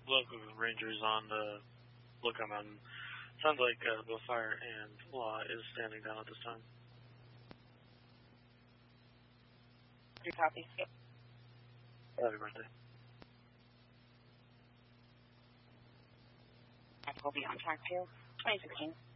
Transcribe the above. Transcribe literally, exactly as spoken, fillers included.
local rangers on the lookout mountain. Sounds like uh, both fire and law is standing down at this time. Three copies. Yep. Happy birthday. I will be on track two, twenty sixteen.